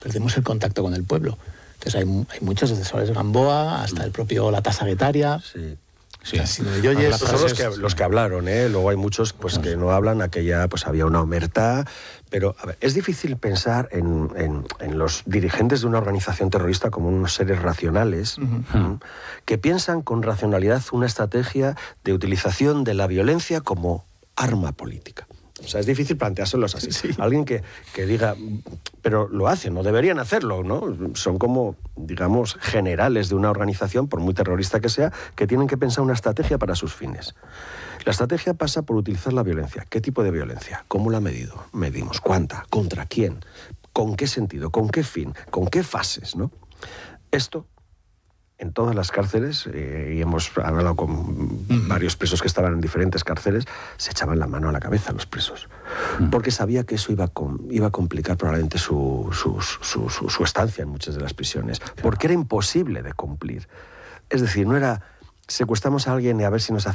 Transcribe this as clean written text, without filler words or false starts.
perdemos el contacto con el pueblo. Entonces hay muchos, desde Soles Gamboa hasta el propio La Tasa Guetaria. Sí. Sí. O sea, si me oyes, Esos son los que hablaron, ¿eh? Luego hay muchos pues, que no hablan, aquella pues había una omertá, pero a ver, es difícil pensar en los dirigentes de una organización terrorista como unos seres racionales, que piensan con racionalidad una estrategia de utilización de la violencia como arma política. O sea, es difícil planteárselos así. Sí. Alguien que diga, pero lo hacen, no deberían hacerlo, ¿no? Son como, digamos, generales de una organización, por muy terrorista que sea, que tienen que pensar una estrategia para sus fines. La estrategia pasa por utilizar la violencia. ¿Qué tipo de violencia? ¿Cómo la medimos? ¿Cuánta? ¿Contra quién? ¿Con qué sentido? ¿Con qué fin? ¿Con qué fases? ¿No? Esto, en todas las cárceles, y hemos hablado con varios presos que estaban en diferentes cárceles, se echaban la mano a la cabeza a los presos, porque sabía que eso iba a complicar probablemente su estancia en muchas de las prisiones, porque era imposible de cumplir. Es decir, no era secuestramos a alguien y a ver si nos